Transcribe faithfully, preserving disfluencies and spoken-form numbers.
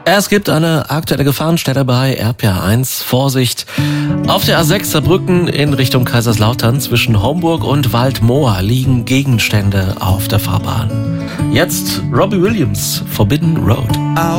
Es gibt eine aktuelle Gefahrenstelle bei R P R eins. Vorsicht! Auf der A sechs Saarbrücken in Richtung Kaiserslautern zwischen Homburg und Waldmoor liegen Gegenstände auf der Fahrbahn. Jetzt Robbie Williams, Forbidden Road.